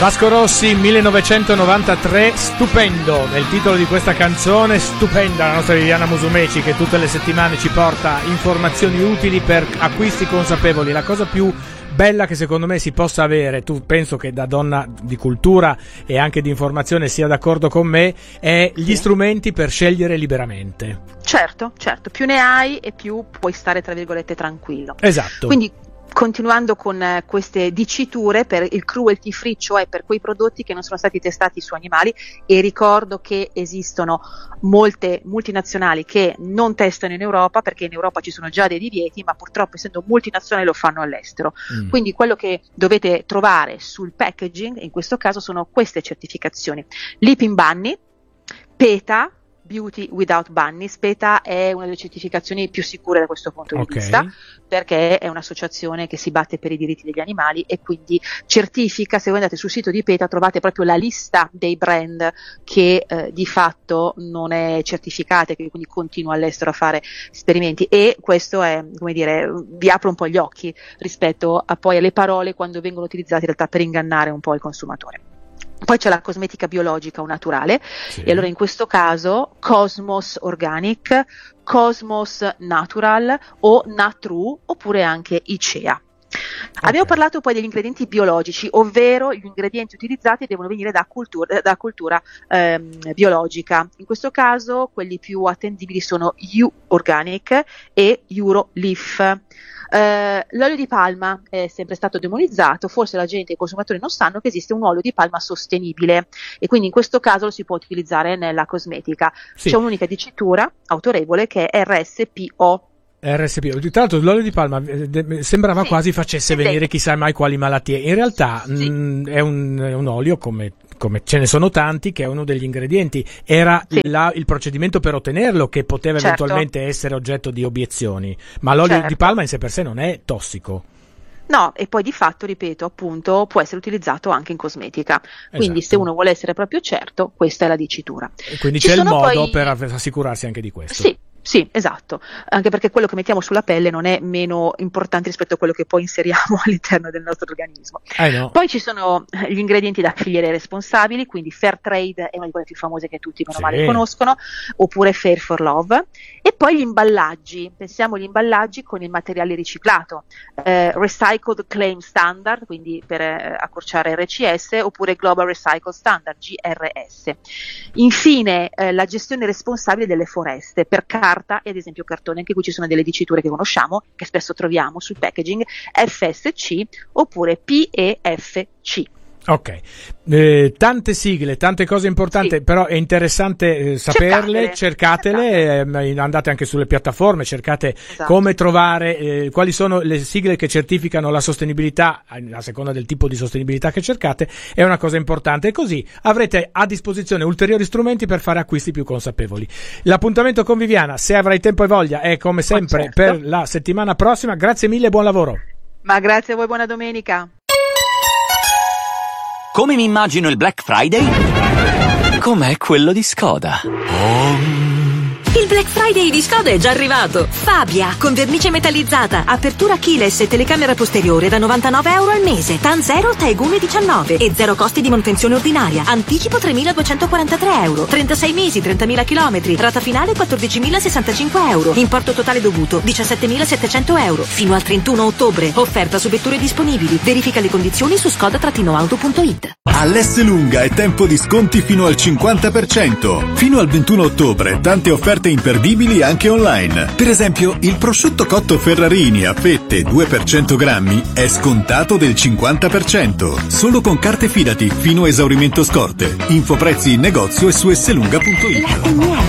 Vasco Rossi, 1993, stupendo, è il titolo di questa canzone, stupenda la nostra Viviana Musumeci che tutte le settimane ci porta informazioni utili per acquisti consapevoli. La cosa più bella che secondo me si possa avere, tu penso che da donna di cultura e anche di informazione sia d'accordo con me, è gli strumenti per scegliere liberamente. Certo, più ne hai e più puoi stare tra virgolette tranquillo. Esatto. Quindi continuando con queste diciture per il cruelty free, cioè per quei prodotti che non sono stati testati su animali, e ricordo che esistono molte multinazionali che non testano in Europa perché in Europa ci sono già dei divieti, ma purtroppo essendo multinazionali lo fanno all'estero. Quindi quello che dovete trovare sul packaging in questo caso sono queste certificazioni: Leaping Bunny, PETA, Beauty Without Bunnies. PETA è una delle certificazioni più sicure da questo punto di vista, perché è un'associazione che si batte per i diritti degli animali e quindi certifica. Se voi andate sul sito di PETA trovate proprio la lista dei brand che di fatto non è certificata e che quindi continua all'estero a fare esperimenti, e questo è, come dire, vi apre un po' gli occhi rispetto a poi alle parole quando vengono utilizzate in realtà per ingannare un po' il consumatore. Poi c'è la cosmetica biologica o naturale, sì. E allora in questo caso Cosmos Organic, Cosmos Natural o Natru, oppure anche ICEA. Abbiamo parlato poi degli ingredienti biologici, ovvero gli ingredienti utilizzati devono venire da cultura biologica. In questo caso quelli più attendibili sono U-Organic e Euroleaf. L'olio di palma è sempre stato demonizzato, forse la gente e i consumatori non sanno che esiste un olio di palma sostenibile e quindi in questo caso lo si può utilizzare nella cosmetica. Sì. C'è un'unica dicitura autorevole che è RSPO. Tra l'altro l'olio di palma sembrava quasi facesse venire chissà mai quali malattie. In realtà è un olio come ce ne sono tanti, che è uno degli ingredienti. Era il procedimento per ottenerlo che poteva eventualmente essere oggetto di obiezioni, ma l'olio di palma in sé per sé non è tossico. No, e poi di fatto, ripeto, appunto, può essere utilizzato anche in cosmetica. Quindi se uno vuole essere proprio certo, questa è la dicitura. E quindi c'è il modo per assicurarsi anche di questo. Sì, esatto, anche perché quello che mettiamo sulla pelle non è meno importante rispetto a quello che poi inseriamo all'interno del nostro organismo. No. Poi ci sono gli ingredienti da filiere responsabili, quindi Fair Trade è una di quelle più famose che tutti meno male conoscono, oppure Fair for Love. E poi gli imballaggi, pensiamo agli imballaggi con il materiale riciclato, Recycled Claim Standard, quindi per accorciare RCS, oppure Global Recycled Standard, GRS. Infine la gestione responsabile delle foreste per carta e ad esempio cartone, anche qui ci sono delle diciture che conosciamo, che spesso troviamo sul packaging, FSC oppure PEFC. Ok, tante sigle, tante cose importanti, però è interessante saperle, cercatele, andate anche sulle piattaforme, cercate come trovare, quali sono le sigle che certificano la sostenibilità, a seconda del tipo di sostenibilità che cercate, è una cosa importante, e così avrete a disposizione ulteriori strumenti per fare acquisti più consapevoli. L'appuntamento con Viviana, se avrai tempo e voglia, è come sempre per la settimana prossima. Grazie mille e buon lavoro. Ma grazie a voi, buona domenica. Come mi immagino il Black Friday? Com'è quello di Skoda? Il Black Friday di Skoda è già arrivato. Fabia, con vernice metallizzata, apertura keyless e telecamera posteriore da €99 al mese, TAN 0, Taegumi 19 e zero costi di manutenzione ordinaria. Anticipo €3.243, 36 mesi, 30.000 chilometri, rata finale €14.065, importo totale dovuto €17.700, fino al 31 ottobre. Offerta su vetture disponibili. Verifica le condizioni su skoda-auto.it. All'Esselunga è tempo di sconti fino al 50%. Fino al 21 ottobre, tante offerte imperdibili anche online. Per esempio, il prosciutto cotto Ferrarini a fette 2 per 100 grammi è scontato del 50%. Solo con carte Fidati, fino a esaurimento scorte. Info prezzi in negozio e su esselunga.it.